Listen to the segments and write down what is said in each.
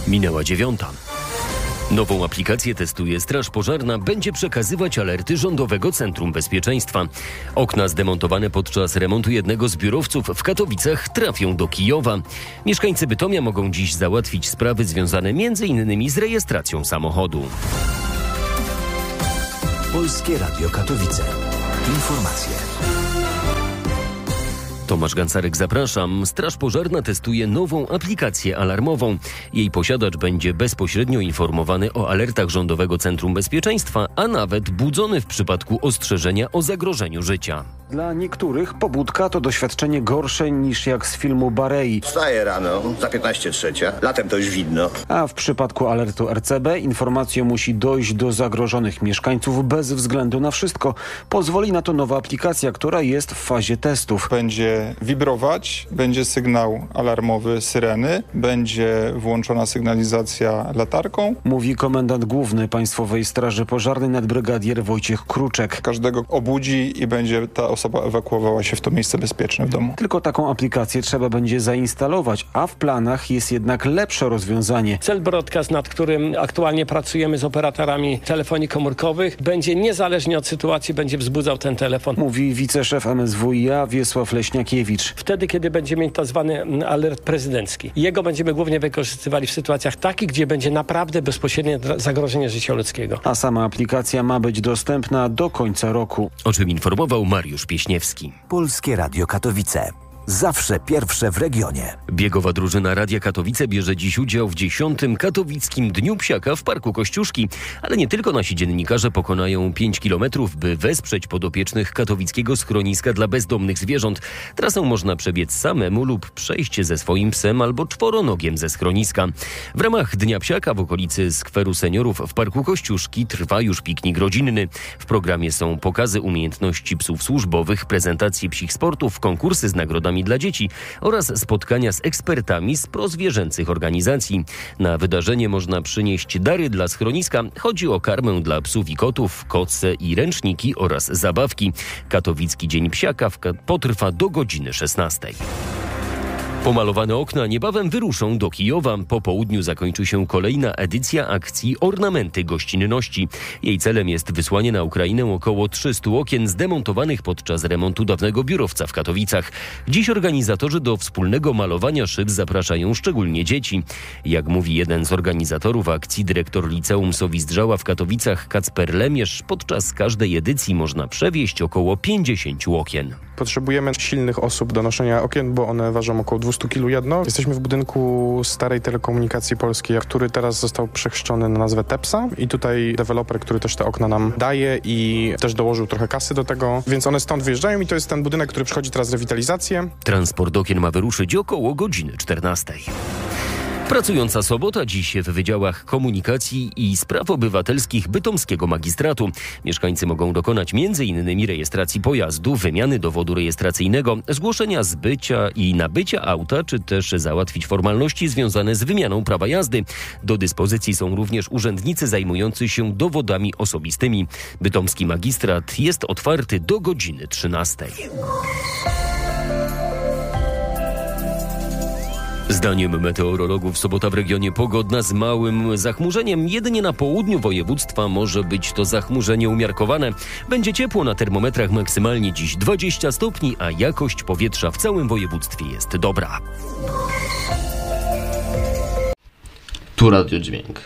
Minęła 9. Nową aplikację testuje Straż Pożarna, będzie przekazywać alerty Rządowego Centrum Bezpieczeństwa. Okna zdemontowane podczas remontu jednego z biurowców w Katowicach trafią do Kijowa. Mieszkańcy Bytomia mogą dziś załatwić sprawy związane m.in. z rejestracją samochodu. Polskie Radio Katowice. Informacje. Tomasz Gancarek, zapraszam. Straż Pożarna testuje nową aplikację alarmową. Jej posiadacz będzie bezpośrednio informowany o alertach Rządowego Centrum Bezpieczeństwa, a nawet budzony w przypadku ostrzeżenia o zagrożeniu życia. Dla niektórych pobudka to doświadczenie gorsze niż jak z filmu Barei. Wstaję rano, za 15:03, latem to już widno. A w przypadku alertu RCB informacja musi dojść do zagrożonych mieszkańców bez względu na wszystko. Pozwoli na to nowa aplikacja, która jest w fazie testów. Będzie wibrować, będzie sygnał alarmowy syreny, będzie włączona sygnalizacja latarką. Mówi komendant główny Państwowej Straży Pożarnej nadbrygadier Wojciech Kruczek. Każdego obudzi i będzie ta osoba ewakuowała się w to miejsce bezpieczne w domu. Tylko taką aplikację trzeba będzie zainstalować, a w planach jest jednak lepsze rozwiązanie. Cell Broadcast, nad którym aktualnie pracujemy z operatorami telefonii komórkowych, będzie niezależnie od sytuacji, będzie wzbudzał ten telefon. Mówi wiceszef MSWiA Wiesław Leśniakiewicz. Wtedy, kiedy będziemy mieć tak zwany alert prezydencki. Jego będziemy głównie wykorzystywali w sytuacjach takich, gdzie będzie naprawdę bezpośrednie zagrożenie życia ludzkiego. A sama aplikacja ma być dostępna do końca roku. O czym informował Mariusz Pieśniewski. Polskie Radio Katowice. Zawsze pierwsze w regionie. Biegowa drużyna Radia Katowice bierze dziś udział w 10. Katowickim Dniu Psiaka w Parku Kościuszki. Ale nie tylko nasi dziennikarze pokonają 5 kilometrów, by wesprzeć podopiecznych katowickiego schroniska dla bezdomnych zwierząt. Trasę można przebiec samemu lub przejść ze swoim psem albo czworonogiem ze schroniska. W ramach Dnia Psiaka w okolicy Skweru Seniorów w Parku Kościuszki trwa już piknik rodzinny. W programie są pokazy umiejętności psów służbowych, prezentacje psich sportów, konkursy z nagrodami dla dzieci oraz spotkania z ekspertami z prozwierzęcych organizacji. Na wydarzenie można przynieść dary dla schroniska. Chodzi o karmę dla psów i kotów, koce i ręczniki oraz zabawki. Katowicki Dzień Psiaka potrwa do godziny 16. Pomalowane okna niebawem wyruszą do Kijowa. Po południu zakończy się kolejna edycja akcji Ornamenty Gościnności. Jej celem jest wysłanie na Ukrainę około 300 okien zdemontowanych podczas remontu dawnego biurowca w Katowicach. Dziś organizatorzy do wspólnego malowania szyb zapraszają szczególnie dzieci. Jak mówi jeden z organizatorów akcji, dyrektor Liceum Sowizdrzała w Katowicach Kacper Lemierz, podczas każdej edycji można przewieźć około 50 okien. Potrzebujemy silnych osób do noszenia okien, bo one ważą około 200 kg jedno. Jesteśmy w budynku Starej Telekomunikacji Polskiej, który teraz został przechrzczony na nazwę Tepsa i tutaj deweloper, który też te okna nam daje i też dołożył trochę kasy do tego, więc one stąd wyjeżdżają i to jest ten budynek, który przechodzi teraz rewitalizację. Transport okien ma wyruszyć około godziny 14. Pracująca sobota dziś w Wydziałach Komunikacji i Spraw Obywatelskich Bytomskiego Magistratu. Mieszkańcy mogą dokonać m.in. rejestracji pojazdu, wymiany dowodu rejestracyjnego, zgłoszenia zbycia i nabycia auta, czy też załatwić formalności związane z wymianą prawa jazdy. Do dyspozycji są również urzędnicy zajmujący się dowodami osobistymi. Bytomski Magistrat jest otwarty do godziny 13. Zdaniem meteorologów sobota w regionie pogodna z małym zachmurzeniem. Jedynie na południu województwa może być to zachmurzenie umiarkowane. Będzie ciepło, na termometrach maksymalnie dziś 20 stopni, a jakość powietrza w całym województwie jest dobra. Tu Radio Dźwięk.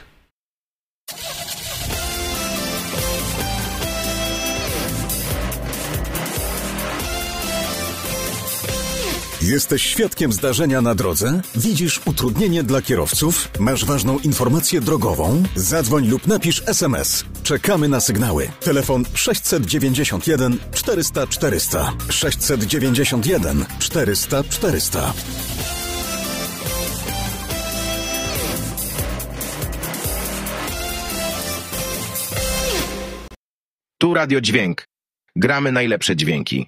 Jesteś świadkiem zdarzenia na drodze? Widzisz utrudnienie dla kierowców? Masz ważną informację drogową? Zadzwoń lub napisz SMS. Czekamy na sygnały. Telefon 691 400 400. 691 400 400. Tu Radio Dźwięk. Gramy najlepsze dźwięki.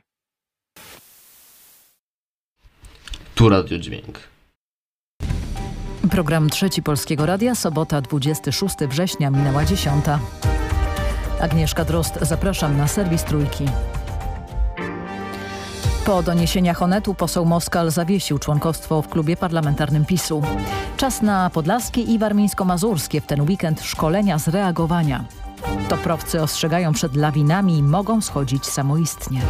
Tu Radio Dźwięk. Program Trzeci Polskiego Radia, sobota 26 września, minęła 10. Agnieszka Drozd, zapraszam na serwis Trójki. Po doniesieniach Onetu poseł Moskal zawiesił członkostwo w klubie parlamentarnym PiS-u. Czas na podlaskie i warmińsko-mazurskie w ten weekend szkolenia z reagowania. Toprowcy ostrzegają przed lawinami i mogą schodzić samoistnie.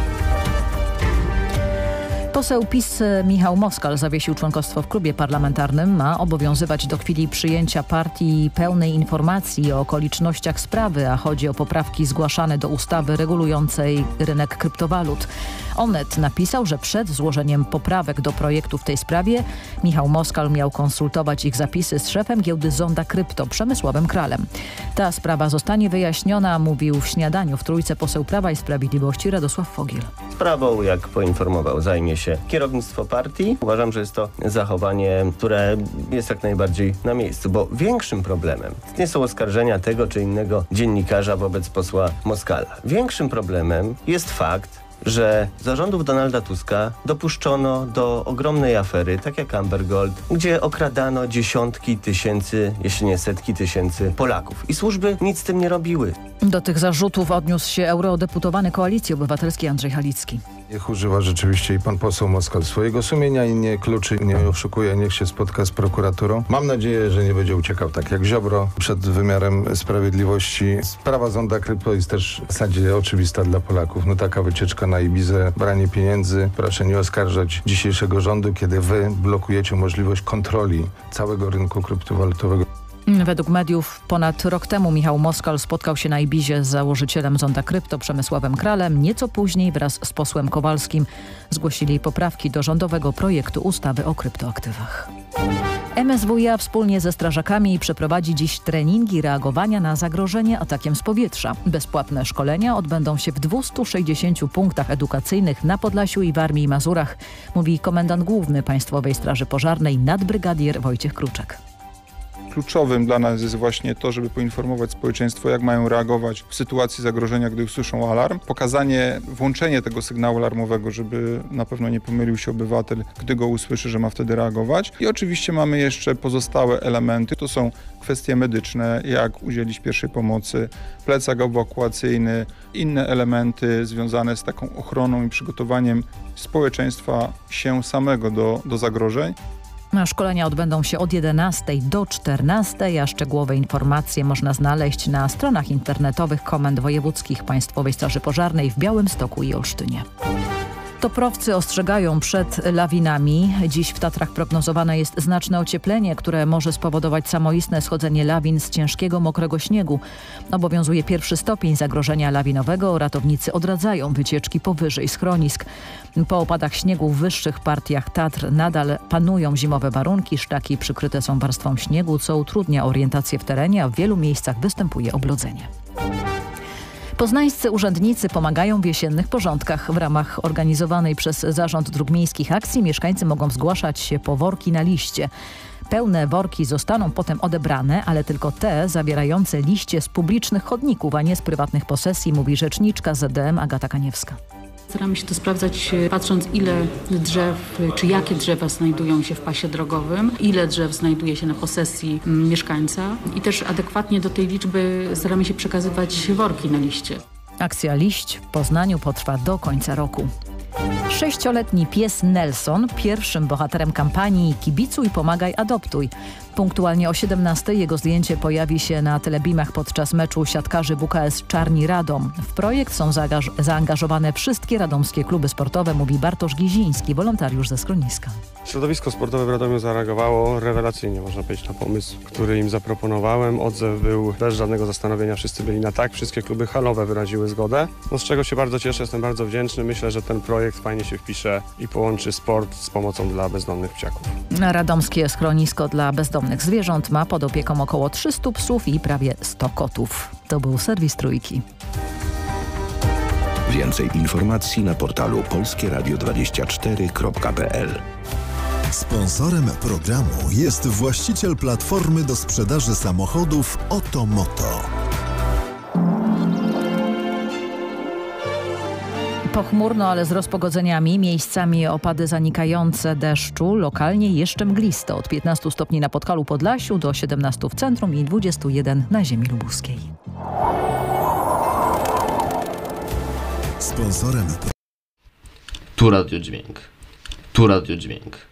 Poseł PiS Michał Moskal zawiesił członkostwo w klubie parlamentarnym. Ma obowiązywać do chwili przyjęcia partii pełnej informacji o okolicznościach sprawy, a chodzi o poprawki zgłaszane do ustawy regulującej rynek kryptowalut. Onet napisał, że przed złożeniem poprawek do projektu w tej sprawie Michał Moskal miał konsultować ich zapisy z szefem giełdy Zonda Krypto Przemysławem Kralem. Ta sprawa zostanie wyjaśniona, mówił w śniadaniu w Trójce poseł Prawa i Sprawiedliwości Radosław Fogiel. Sprawą, jak poinformował, zajmie się kierownictwo partii. Uważam, że jest to zachowanie, które jest jak najbardziej na miejscu, bo większym problemem nie są oskarżenia tego czy innego dziennikarza wobec posła Moskala. Większym problemem jest fakt, że za rządów Donalda Tuska dopuszczono do ogromnej afery, tak jak Amber Gold, gdzie okradano dziesiątki tysięcy, jeśli nie setki tysięcy Polaków. I służby nic z tym nie robiły. Do tych zarzutów odniósł się eurodeputowany Koalicji Obywatelskiej Andrzej Halicki. Niech używa rzeczywiście i pan poseł Moskal swojego sumienia i nie kluczy, nie oszukuje, niech się spotka z prokuraturą. Mam nadzieję, że nie będzie uciekał tak jak Ziobro przed wymiarem sprawiedliwości. Sprawa Zonda Krypto jest też w zasadzie oczywista dla Polaków. No taka wycieczka na Ibizę, branie pieniędzy. Proszę nie oskarżać dzisiejszego rządu, kiedy wy blokujecie możliwość kontroli całego rynku kryptowalutowego. Według mediów ponad rok temu Michał Moskal spotkał się na Ibizie z założycielem Zonda Krypto Przemysławem Kralem. Nieco później wraz z posłem Kowalskim zgłosili poprawki do rządowego projektu ustawy o kryptoaktywach. MSWiA wspólnie ze strażakami przeprowadzi dziś treningi reagowania na zagrożenie atakiem z powietrza. Bezpłatne szkolenia odbędą się w 260 punktach edukacyjnych na Podlasiu i Warmii i Mazurach, mówi komendant główny Państwowej Straży Pożarnej nadbrygadier Wojciech Kruczek. Kluczowym dla nas jest właśnie to, żeby poinformować społeczeństwo, jak mają reagować w sytuacji zagrożenia, gdy usłyszą alarm. Pokazanie, włączenie tego sygnału alarmowego, żeby na pewno nie pomylił się obywatel, gdy go usłyszy, że ma wtedy reagować. I oczywiście mamy jeszcze pozostałe elementy. To są kwestie medyczne, jak udzielić pierwszej pomocy, plecak ewakuacyjny, inne elementy związane z taką ochroną i przygotowaniem społeczeństwa się samego do zagrożeń. Szkolenia odbędą się od 11 do 14, a szczegółowe informacje można znaleźć na stronach internetowych komend wojewódzkich Państwowej Straży Pożarnej w Białymstoku i Olsztynie. Toprowcy ostrzegają przed lawinami. Dziś w Tatrach prognozowane jest znaczne ocieplenie, które może spowodować samoistne schodzenie lawin z ciężkiego, mokrego śniegu. Obowiązuje 1. stopień zagrożenia lawinowego. Ratownicy odradzają wycieczki powyżej schronisk. Po opadach śniegu w wyższych partiach Tatr nadal panują zimowe warunki. Szlaki przykryte są warstwą śniegu, co utrudnia orientację w terenie, a w wielu miejscach występuje oblodzenie. Poznańscy urzędnicy pomagają w jesiennych porządkach. W ramach organizowanej przez Zarząd Dróg Miejskich akcji mieszkańcy mogą zgłaszać się po worki na liście. Pełne worki zostaną potem odebrane, ale tylko te zawierające liście z publicznych chodników, a nie z prywatnych posesji, mówi rzeczniczka ZDM Agata Kaniewska. Staramy się to sprawdzać, patrząc ile drzew, czy jakie drzewa znajdują się w pasie drogowym, ile drzew znajduje się na posesji mieszkańca i też adekwatnie do tej liczby staramy się przekazywać worki na liście. Akcja Liść w Poznaniu potrwa do końca roku. 6-letni pies Nelson, pierwszym bohaterem kampanii Kibicuj, pomagaj, adoptuj. Punktualnie o 17:00 jego zdjęcie pojawi się na telebimach podczas meczu siatkarzy WKS Czarni Radom. W projekt są zaangażowane wszystkie radomskie kluby sportowe, mówi Bartosz Giziński, wolontariusz ze schroniska. Środowisko sportowe w Radomiu zareagowało rewelacyjnie, można powiedzieć, na pomysł, który im zaproponowałem. Odzew był bez żadnego zastanowienia, wszyscy byli na tak, wszystkie kluby halowe wyraziły zgodę. No, z czego się bardzo cieszę, jestem bardzo wdzięczny. Myślę, że ten projekt fajnie się wpisze i połączy sport z pomocą dla bezdomnych psiaków. Radomskie schronisko dla bezdomnych zwierząt ma pod opieką około 300 psów i prawie 100 kotów. To był serwis Trójki. Więcej informacji na portalu polskieradio24.pl. Sponsorem programu jest właściciel platformy do sprzedaży samochodów Otomoto. Pochmurno, ale z rozpogodzeniami, miejscami opady zanikające deszczu, lokalnie jeszcze mglisto. Od 15 stopni na Podhalu Podlasiu do 17 w centrum i 21 na ziemi lubuskiej. Sponsorem Tu Radio Dźwięk. Tu Radio Dźwięk.